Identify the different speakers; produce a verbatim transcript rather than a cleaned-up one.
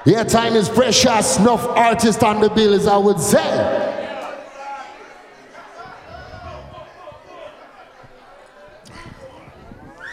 Speaker 1: Yeah, time is precious. Enough artists on the bill, as I would say.